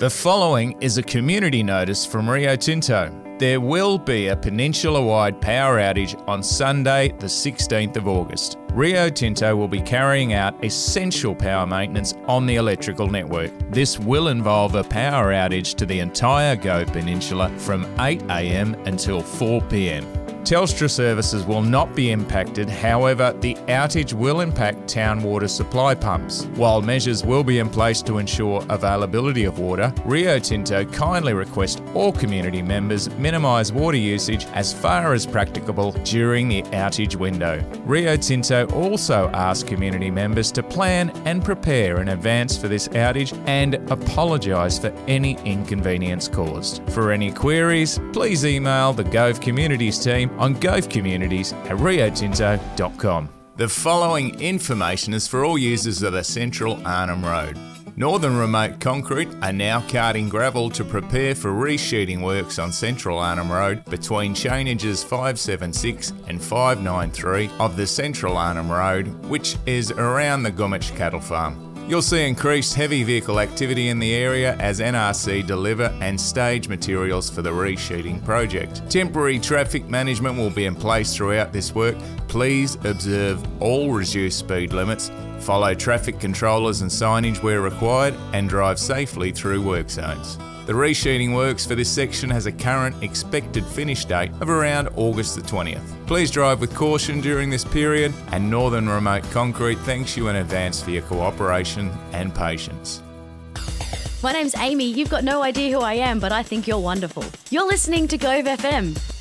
The following is a community notice from Rio Tinto. There will be a peninsula-wide power outage on Sunday, the 16th of August. Rio Tinto will be carrying out essential power maintenance on the electrical network. This will involve a power outage to the entire Gove Peninsula from 8 a.m. until 4 p.m. Telstra services will not be impacted, however, the outage will impact town water supply pumps. While measures will be in place to ensure availability of water, Rio Tinto kindly request all community members minimise water usage as far as practicable during the outage window. Rio Tinto also asks community members to plan and prepare in advance for this outage and apologise for any inconvenience caused. For any queries, please email the Gove Communities team on govecommunities@riotinto.com. The following information is for all users of the Central Arnhem Road. Northern Remote Concrete are now carting gravel to prepare for resheeting works on Central Arnhem Road between chainages 576 and 593 of the Central Arnhem Road, which is around the Gummich Cattle Farm. You'll see increased heavy vehicle activity in the area as NRC deliver and stage materials for the resheeting project. Temporary traffic management will be in place throughout this work. Please observe all reduced speed limits, follow traffic controllers and signage where required, and drive safely through work zones. The resheeting works for this section has a current expected finish date of around August the 20th. Please drive with caution during this period, and Northern Remote Concrete thanks you in advance for your cooperation and patience. My name's Amy. You've got no idea who I am, but I think you're wonderful. You're listening to Gove FM.